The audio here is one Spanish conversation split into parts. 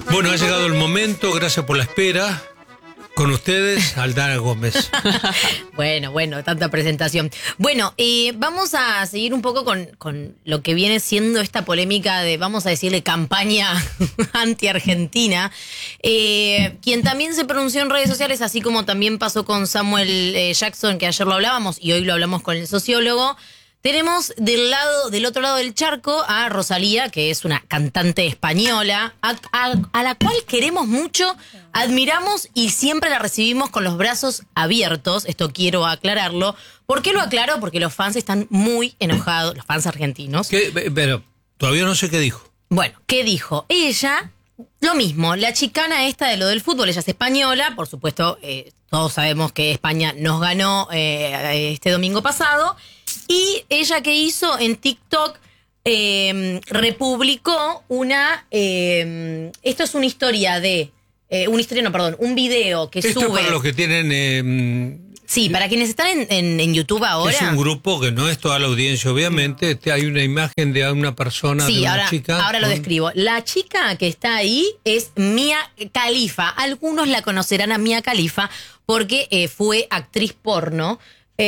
Bueno, ha llegado el momento, gracias por la espera. Con ustedes, Aldana Gómez. Bueno, tanta presentación. Bueno, vamos a seguir un poco con lo que viene siendo esta polémica de, vamos a decirle, campaña anti-argentina. Quien también se pronunció en redes sociales, así como también pasó con Samuel Jackson, que ayer lo hablábamos y hoy lo hablamos con el sociólogo. Tenemos del otro lado del charco a Rosalía, que es una cantante española, a la cual queremos mucho, admiramos y siempre la recibimos con los brazos abiertos. Esto quiero aclararlo. ¿Por qué lo aclaro? Porque los fans están muy enojados, los fans argentinos. Pero todavía no sé qué dijo. Bueno, ¿qué dijo? Ella, lo mismo, la chicana esta de lo del fútbol, ella es española, por supuesto, todos sabemos que España nos ganó este domingo pasado. Y ella, ¿qué hizo? En TikTok republicó esto es una historia de... un video que esto sube... Esto es para los que tienen... sí, para quienes están en YouTube ahora... Es un grupo que no es toda la audiencia, obviamente. Hay una imagen de una persona, sí, de una chica. Ahora lo describo. La chica que está ahí es Mia Khalifa. Algunos la conocerán a Mia Khalifa porque fue actriz porno.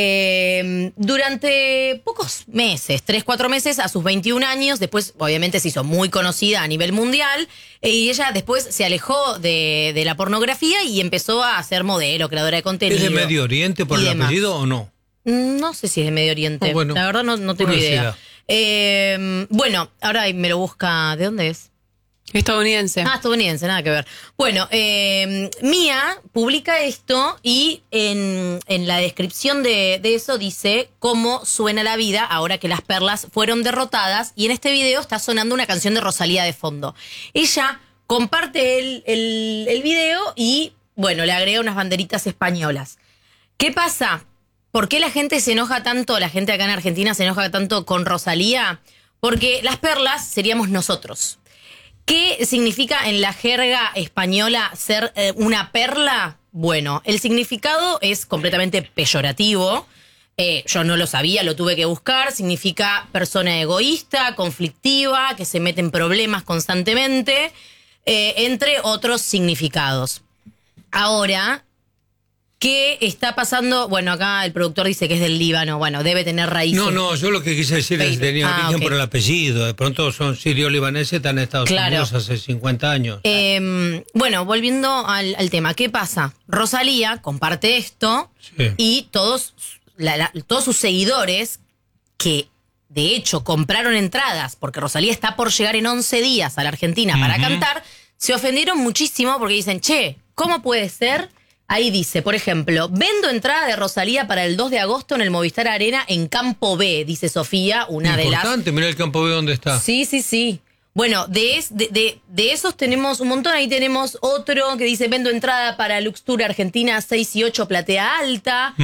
Durante pocos meses, 3-4 meses, a sus 21 años, después obviamente se hizo muy conocida a nivel mundial, y ella después se alejó de la pornografía y empezó a ser modelo, creadora de contenido. ¿Es de Medio Oriente por el apellido o no? No sé si es de Medio Oriente, bueno, la verdad no tengo idea. Bueno, ahora me lo busca, ¿de dónde es? Estadounidense. Estadounidense, nada que ver. Bueno, Mia publica esto y en la descripción de eso dice cómo suena la vida ahora que las perlas fueron derrotadas, y en este video está sonando una canción de Rosalía de fondo. Ella comparte el video y, bueno, le agrega unas banderitas españolas. ¿Qué pasa? ¿Por qué la gente se enoja tanto, la gente acá en Argentina se enoja tanto con Rosalía? Porque las perlas seríamos nosotros. ¿Qué significa en la jerga española ser una perla? Bueno, el significado es completamente peyorativo. Yo no lo sabía, lo tuve que buscar. Significa persona egoísta, conflictiva, que se mete en problemas constantemente, entre otros significados. Ahora, ¿qué está pasando? Bueno, acá el productor dice que es del Líbano. Bueno, debe tener raíces. No, yo lo que quise decir es que tenía origen por el apellido. De pronto son sirio-libaneses, están en Estados Unidos hace 50 años. Bueno, volviendo al tema. ¿Qué pasa? Rosalía comparte esto y todos sus seguidores, que de hecho compraron entradas, porque Rosalía está por llegar en 11 días a la Argentina para cantar, se ofendieron muchísimo porque dicen, che, ¿cómo puede ser? Ahí dice, por ejemplo, vendo entrada de Rosalía para el 2 de agosto en el Movistar Arena en Campo B, dice Sofía, una de las... Importante, mirá el Campo B dónde está. Sí. Bueno, de esos tenemos un montón. Ahí tenemos otro que dice, vendo entrada para Lux Tour Argentina 6 y 8 Platea Alta.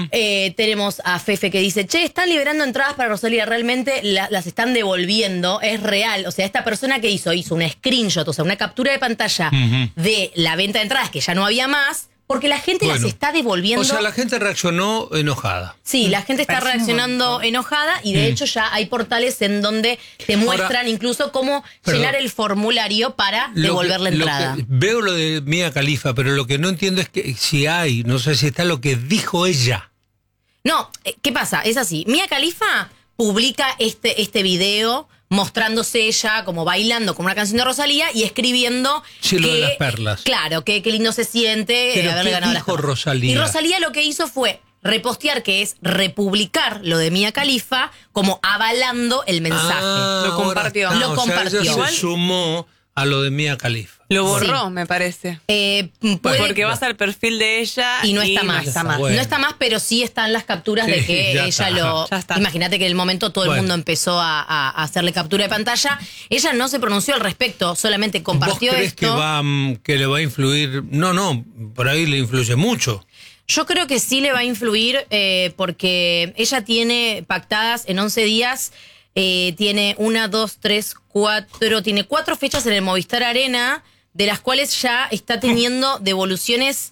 Tenemos a Fefe que dice, che, están liberando entradas para Rosalía, realmente las están devolviendo, es real. O sea, esta persona que hizo un screenshot, o sea, una captura de pantalla de la venta de entradas, que ya no había más, porque la gente las está devolviendo. O sea, la gente reaccionó enojada. Sí, la gente está reaccionando enojada y de hecho ya hay portales en donde te muestran incluso cómo llenar el formulario para devolver la entrada. Veo lo de Mia Khalifa, pero lo que no entiendo es que no sé si está lo que dijo ella. No, ¿qué pasa? Es así. Mia Khalifa publica este video mostrándose ella como bailando con una canción de Rosalía y escribiendo lo de las perlas. Claro, qué lindo se siente haberle ganado las perlas. Rosalía? Y Rosalía lo que hizo fue repostear, que es republicar lo de Mia Khalifa, como avalando el mensaje. Lo compartió. Lo compartió. Ella se sumó a lo de Mia Khalifa. Lo borró, me parece. Porque vas al perfil de ella y no está más. No está más, pero sí están las capturas de que ella lo... Imagínate que en el momento todo el mundo empezó a hacerle captura de pantalla. Ella no se pronunció al respecto, solamente compartió ¿Vos crees esto. que le va a influir? No, por ahí le influye mucho. Yo creo que sí le va a influir porque ella tiene pactadas en 11 días... tiene 1, 2, 3, 4... Tiene 4 fechas en el Movistar Arena, de las cuales ya está teniendo devoluciones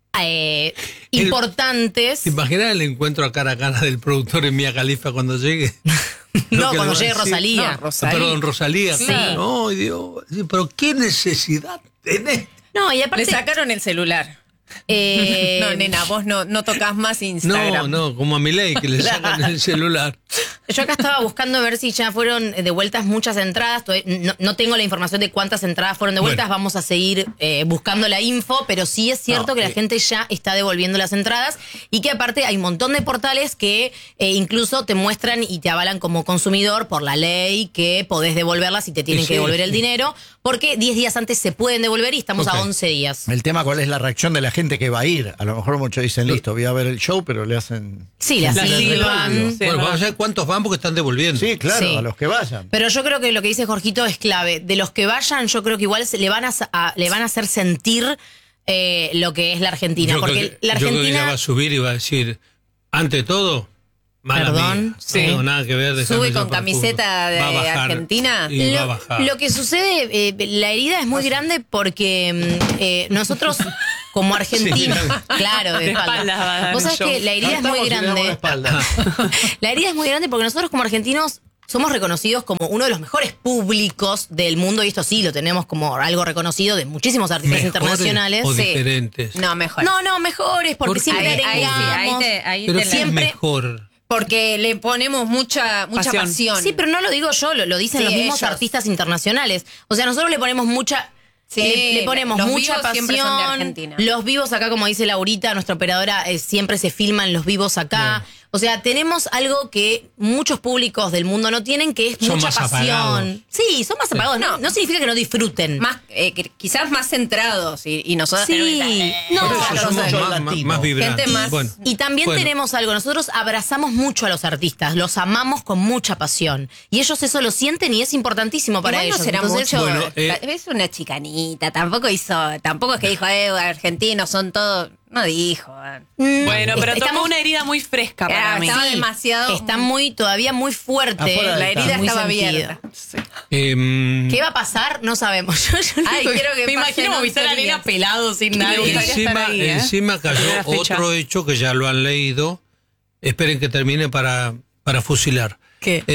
importantes. ¿Te imaginas el encuentro a cara del productor en Mia Khalifa cuando llegue? No, cuando llegue Rosalía. Perdón, Rosalía. Sí. Claro. No, Dios. Pero qué necesidad No, y aparte le sacaron el celular. No, nena, vos no tocas más Instagram. No, como a Milei, que le sacan el celular. Yo acá estaba buscando a ver si ya fueron devueltas muchas entradas. No tengo la información de cuántas entradas fueron devueltas. Bueno. Vamos a seguir buscando la info, pero sí es cierto que la gente ya está devolviendo las entradas y que aparte hay un montón de portales que incluso te muestran y te avalan como consumidor por la ley que podés devolverlas y te tienen que devolver el dinero, porque 10 días antes se pueden devolver y estamos a 11 días. El tema, ¿cuál es la reacción de la gente que va a ir? A lo mejor muchos dicen, listo, voy a ver el show, pero le hacen... Sí, la silban. Bueno, vamos a ver cuántos van porque están devolviendo. Sí, claro, a los que vayan. Pero yo creo que lo que dice Jorgito es clave. De los que vayan, yo creo que igual le van a hacer sentir lo que es la Argentina. Porque la Argentina... Yo creo que ella va a subir y va a decir, ante todo... Perdón, no tengo nada que ver. Sube con camiseta de Argentina. Va a bajar. Lo que sucede, la herida es muy grande porque nosotros como argentinos, claro, de espalda. Vos sabés que la herida es muy grande. La herida es muy grande porque nosotros como argentinos somos reconocidos como uno de los mejores públicos del mundo, y esto sí lo tenemos como algo reconocido de muchísimos artistas internacionales. ¿O diferentes? No, mejores. No, mejores, porque siempre ahí pero te siempre es mejor. Porque le ponemos mucha pasión. Sí, pero no lo digo yo, lo dicen los mismos artistas internacionales. O sea, nosotros le ponemos mucha... le ponemos mucha pasión. Los vivos acá, como dice Laurita, nuestra operadora, siempre se filman los vivos acá. No. O sea, tenemos algo que muchos públicos del mundo no tienen, que es mucha pasión. Apagados. Sí, son más apagados. No significa que no disfruten. Más, quizás más centrados. Y nosotros somos más vibrantes. Y también tenemos algo. Nosotros abrazamos mucho a los artistas. Los amamos con mucha pasión. Y ellos eso lo sienten y es importantísimo para ellos. No será mucho. Es una chicanita. Tampoco es que dijo, argentinos son todos... No dijo. Bueno, pero tomó una herida muy fresca para mí. Estaba demasiado... Está todavía muy fuerte. La herida estaba abierta. Sí. ¿Qué va a pasar? No sabemos. Me imagino Movistar Arena pelado sin nadie. Encima cayó otro hecho que ya lo han leído. Esperen que termine para fusilar. ¿Qué?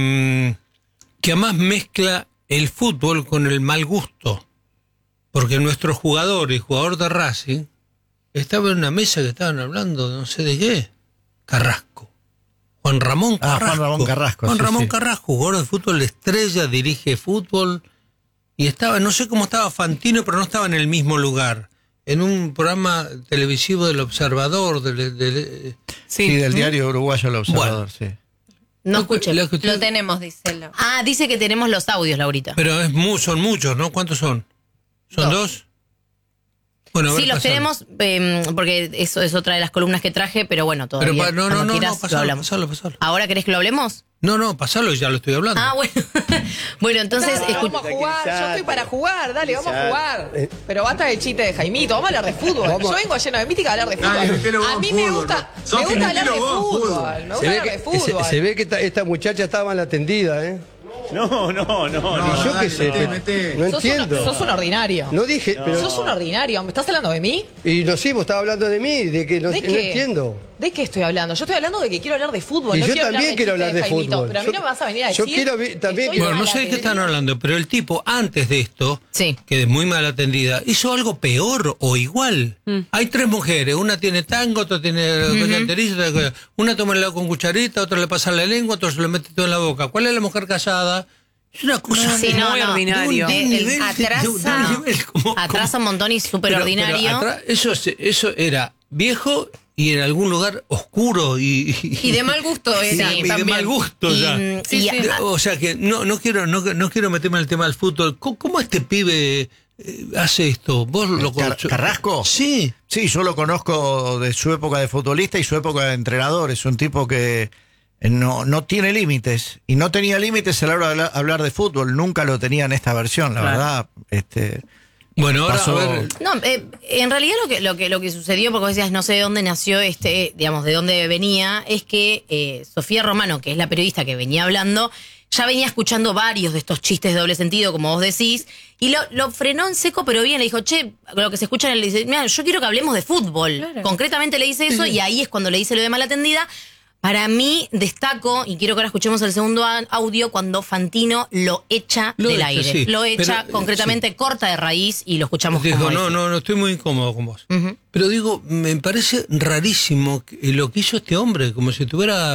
Que además mezcla el fútbol con el mal gusto. Porque nuestro jugador de Racing estaba en una mesa que estaban hablando, no sé de qué. Carrasco. Juan Ramón Carrasco. Juan Ramón Carrasco, jugador de fútbol de estrella, dirige fútbol. Y estaba, no sé cómo estaba Fantino, pero no estaba en el mismo lugar. En un programa televisivo del Observador. Del diario uruguayo El Observador, sí. No escuché. Lo tenemos, dice. Dice que tenemos los audios, Laurita. Pero son muchos, ¿no? ¿Cuántos son? ¿Son dos? Bueno, sí, los tenemos, porque eso es otra de las columnas que traje, pero bueno, todavía. Pero pasalo. ¿Ahora querés que lo hablemos? No, pasalo, ya lo estoy hablando. Bueno. Bueno, entonces... Vamos a jugar, yo estoy para jugar, dale, vamos a jugar. Pero basta del chiste de Jaimito, vamos a hablar de fútbol. Yo vengo lleno de mítica a hablar de fútbol. A mí me gusta hablar de fútbol. Se ve que esta muchacha estaba mal atendida, ¿eh? No. Y yo qué sé, no entiendo. Sos un ordinario. No dije, pero... Sos un ordinario. ¿Me estás hablando de mí? Y no, sí, vos estabas hablando de mí, de que no entiendo. ¿De qué estoy hablando? Yo estoy hablando de que quiero hablar de fútbol. Y yo también quiero hablar de fútbol. Pero a mí no me vas a venir a decir... Yo quiero también... Bueno, no sé de qué están hablando, pero el tipo, antes de esto, que es muy mal atendida, hizo algo peor o igual. Hay 3 mujeres, una tiene tango, otra tiene canteriza, una toma el helado con cucharita, otra le pasa la lengua, otra se lo mete todo en la boca. ¿Cuál es la mujer casada? Es una cosa muy ordinario. Atrasa un montón y súper ordinario. Eso era viejo y en algún lugar oscuro y de mal gusto era. Y de mal gusto ya. O sea que no quiero meterme en el tema del fútbol. ¿Cómo este pibe hace esto? ¿Vos lo conocés? ¿Carrasco? Sí. Sí, yo lo conozco de su época de futbolista y su época de entrenador. Es un tipo que no tiene límites. Y no tenía límites a la hora de hablar de fútbol. Nunca lo tenía en esta versión, la verdad. Bueno, ahora a ver... No, en realidad lo que sucedió, porque vos decías, no sé de dónde nació digamos, de dónde venía, es que Sofía Romano, que es la periodista que venía hablando, ya venía escuchando varios de estos chistes de doble sentido, como vos decís, y lo frenó en seco, pero bien, le dijo, lo que se escucha en él, le dice, mira, yo quiero que hablemos de fútbol. Claro. Concretamente le dice eso, y ahí es cuando le dice lo de mal atendida. Para mí, destaco, y quiero que ahora escuchemos el segundo audio, cuando Fantino lo echa del aire. Sí. Lo echa, Pero, concretamente corta de raíz y lo escuchamos digo, como no, estoy muy incómodo con vos. Pero digo, me parece rarísimo lo que hizo este hombre, como si estuviera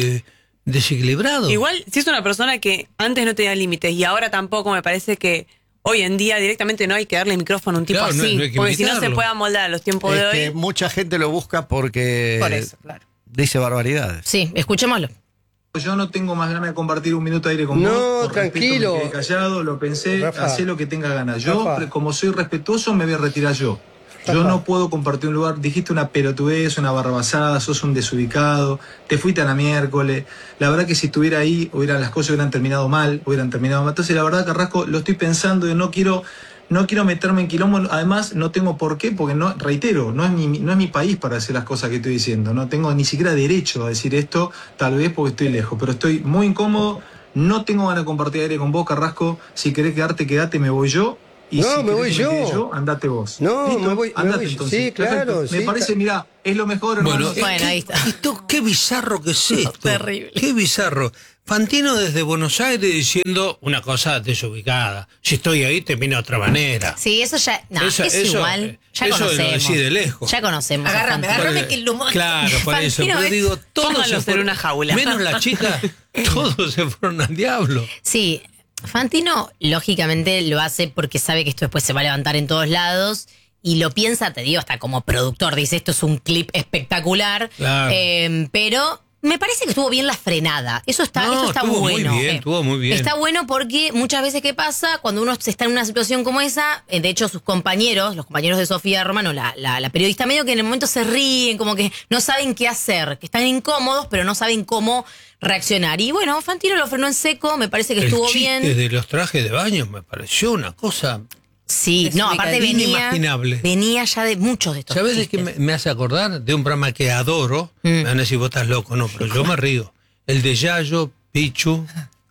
desequilibrado. Igual, si es una persona que antes no tenía límites y ahora tampoco, me parece que hoy en día directamente no hay que darle micrófono a un tipo Claro, así. no hay que porque si no se invitarlo. puede amoldar a los tiempos de Es hoy. que mucha gente lo busca porque Por eso, claro. dice barbaridades. Sí, escuchémoslo. Yo no tengo más ganas de compartir un minuto de aire con No, vos. Por tranquilo. respeto, me quedé callado, lo pensé, Rafa. hacé lo que tenga ganas. Yo, Rafa. como soy respetuoso, me voy a retirar yo. Yo Rafa. no puedo compartir un lugar. Dijiste una pelotudez, una barrabasada, sos un desubicado, te fuiste a la miércoles. La verdad que si estuviera ahí, las cosas hubieran terminado mal. Entonces, la verdad, Carrasco, lo estoy pensando y no quiero meterme en quilombo. Además, no tengo por qué, porque no, reitero, no es mi país para hacer las cosas que estoy diciendo. No tengo ni siquiera derecho a decir esto, tal vez porque estoy lejos. Pero estoy muy incómodo. No tengo ganas de compartir aire con vos, Carrasco. Si querés quedarte, quedate, me voy yo. Y No, si me querés voy que yo. quede andate vos. No, ¿Listo? me voy Andate yo. entonces. Sí, claro, Perfecto. Me sí, parece, mirá, es lo mejor, hermano. Bueno, ahí está. Qué bizarro que es esto. Terrible. Qué bizarro. Fantino desde Buenos Aires diciendo una cosa desubicada. Si estoy ahí, termina de otra manera. Sí, eso ya. No, Eso- es eso- igual. Ya eso lo conocemos. decís de lejos. Ya conocemos. a Agárrame, Fantino. agárrame que el humor. Claro, por eso. Fantino Pero es- digo, todos Póngalos se en fueron, una jaula. menos la chica, todos se fueron al diablo. Sí, Fantino lógicamente lo hace porque sabe que esto después se va a levantar en todos lados y lo piensa, te digo, hasta como productor, dice esto es un clip espectacular, Claro. pero me parece que estuvo bien la frenada, eso está estuvo bueno. Muy bien, estuvo muy bien. Está bueno porque muchas veces ¿qué pasa? Cuando uno está en una situación como esa, de hecho sus compañeros, los compañeros de Sofía Romano, la periodista, medio que en el momento se ríen, como que no saben qué hacer, que están incómodos, pero no saben cómo reaccionar. Y bueno, Fantino lo frenó en seco, me parece que estuvo El chiste bien. de los trajes de baño me pareció una cosa. Sí, no, aparte inimaginable. venía ya de muchos de estos ¿Sabes de qué chistes. me hace acordar? De un programa que adoro. Me van a decir, vos estás loco, no, pero yo me río. El de Yayo, Pichu.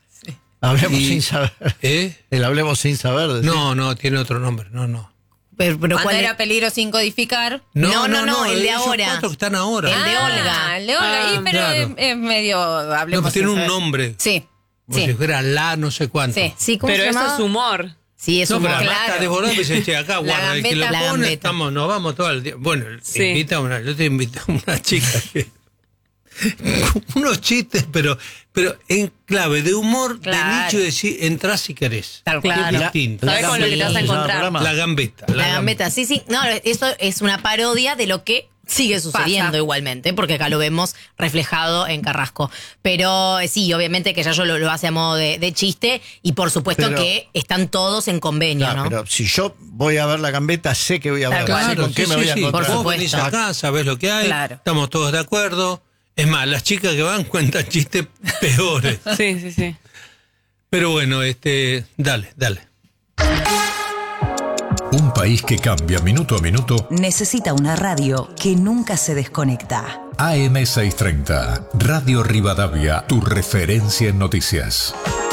Hablemos Y- sin saber. El hablemos sin saber. decís. No, tiene otro nombre, no. Pero Cuando ¿cuál era es? peligro sin codificar. No, el de esos ahora. cuatro que están ahora. El de Olga. El de Olga, pero claro. es medio. No, Hablemos pero tiene sin un saber. nombre. Sí. Como Sí. si fuera la no sé cuánto. Sí. Sí, ¿cómo Pero se eso llamaba? es humor. Sí, es No, un pero claro. basta de volar, dice, che, acá guarda, el que lo gambeta. La pone, gambeta. nos vamos todo el día. Bueno, Sí. invita a una, yo te invito a una chica que unos chistes, pero en clave de humor, Claro. de nicho, de decir, entrás si querés. Tal Que es cual. distinto. ¿Sabés con lo que te vas a encontrar? La gambeta. La gambeta, sí. No, eso es una parodia de lo que sigue sucediendo Pasa. igualmente, porque acá lo vemos reflejado en Carrasco. Pero sí, obviamente que Yayo lo hace a modo de chiste y por supuesto Pero- que están todos en convenio, Claro, ¿no? pero si yo voy a ver la gambeta, sé que voy a ver. cual. Sé con qué me voy a sí. encontrar. Por Vos supuesto. venís acá, sabés lo que hay, Claro. estamos todos de acuerdo. Es más, las chicas que van cuentan chistes peores. Sí. Pero bueno, dale. Un país que cambia minuto a minuto. Necesita una radio que nunca se desconecta. AM630, Radio Rivadavia, tu referencia en noticias.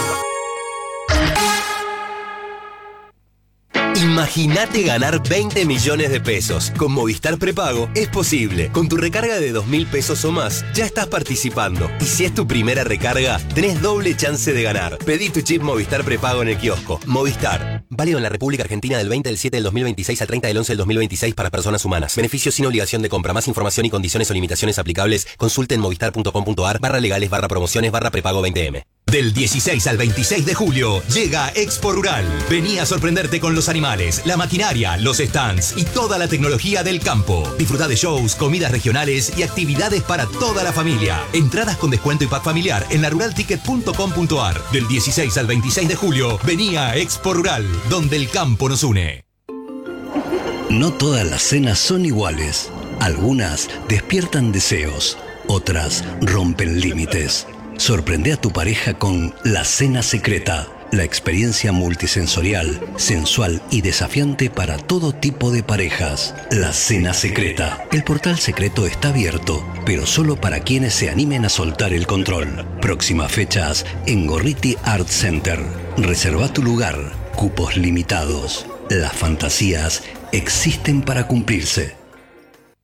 Imagínate ganar 20 millones de pesos. Con Movistar Prepago es posible. Con tu recarga de 2.000 pesos o más, ya estás participando. Y si es tu primera recarga, tenés doble chance de ganar. Pedí tu chip Movistar Prepago en el kiosco. Movistar. Válido en la República Argentina del 20 del 7 del 2026 al 30 del 11 del 2026 para personas humanas. Beneficios sin obligación de compra. Más información y condiciones o limitaciones aplicables. Consulte en movistar.com.ar/legales/promociones/prepago 20M. Del 16 al 26 de julio llega Expo Rural. Vení a sorprenderte con los animales, la maquinaria, los stands y toda la tecnología del campo. Disfruta de shows, comidas regionales y actividades para toda la familia. Entradas con descuento y pack familiar en laruralticket.com.ar. Del 16 al 26 de julio, vení a Expo Rural, donde el campo nos une. No todas las cenas son iguales. Algunas despiertan deseos, otras rompen límites. Sorprende a tu pareja con La Cena Secreta, la experiencia multisensorial, sensual y desafiante para todo tipo de parejas. La Cena Secreta. El portal secreto está abierto, pero solo para quienes se animen a soltar el control. Próximas fechas en Gorriti Art Center. Reserva tu lugar. Cupos limitados. Las fantasías existen para cumplirse.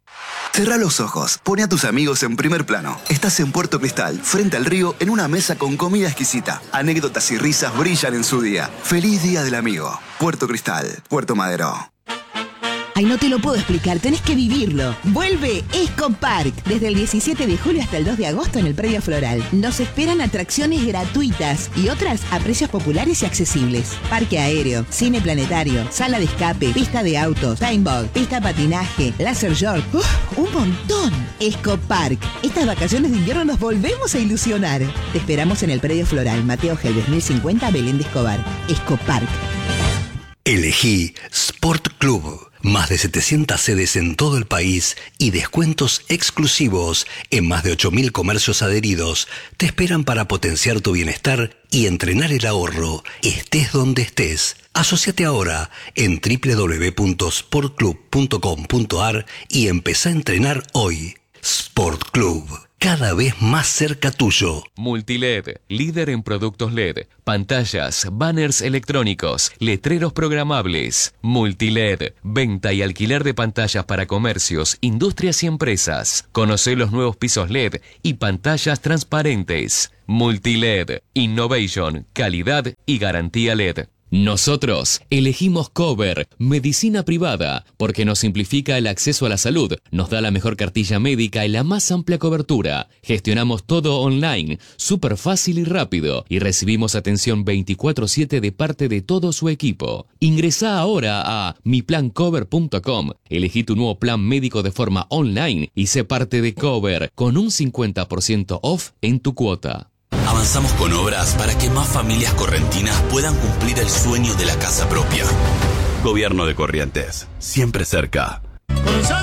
Cerrá los ojos, pone a tus amigos en primer plano. Estás en Puerto Cristal, frente al río, en una mesa con comida exquisita. Anécdotas y risas brillan en su día. ¡Feliz Día del Amigo! Puerto Cristal, Puerto Madero. Ay, no te lo puedo explicar, tenés que vivirlo. Vuelve Esco Park, desde el 17 de julio hasta el 2 de agosto en el Predio Floral. Nos esperan atracciones gratuitas y otras a precios populares y accesibles. Parque aéreo, cine planetario, sala de escape, pista de autos, paintball, pista de patinaje, laser short. ¡Un montón! Esco Park. Estas vacaciones de invierno nos volvemos a ilusionar. Te esperamos en el Predio Floral, Mateo Gelbes 1050, Belén de Escobar. Esco Park. Elegí Sport Club. Más de 700 sedes en todo el país y descuentos exclusivos en más de 8.000 comercios adheridos te esperan para potenciar tu bienestar y entrenar el ahorro, estés donde estés. Asociate ahora en www.sportclub.com.ar y empezá a entrenar hoy. Sport Club, cada vez más cerca tuyo. Multiled, líder en productos LED, pantallas, banners electrónicos, letreros programables. Multiled, venta y alquiler de pantallas para comercios, industrias y empresas. Conocé los nuevos pisos LED y pantallas transparentes. Multiled, innovation, calidad y garantía LED. Nosotros elegimos Cover, medicina privada, porque nos simplifica el acceso a la salud, nos da la mejor cartilla médica y la más amplia cobertura. Gestionamos todo online, súper fácil y rápido, y recibimos atención 24/7 de parte de todo su equipo. Ingresá ahora a miplancover.com, elegí tu nuevo plan médico de forma online y sé parte de Cover, con un 50% off en tu cuota. Avanzamos con obras para que más familias correntinas puedan cumplir el sueño de la casa propia. Gobierno de Corrientes, siempre cerca.